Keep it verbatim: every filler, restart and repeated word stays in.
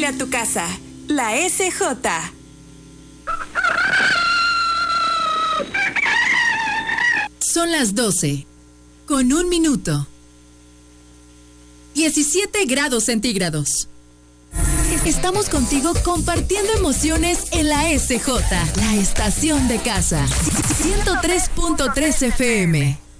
huele a tu casa. La S J. Son las doce, con un minuto. diecisiete grados centígrados. Estamos contigo compartiendo emociones en la S J, la estación de casa. ciento tres punto tres F M.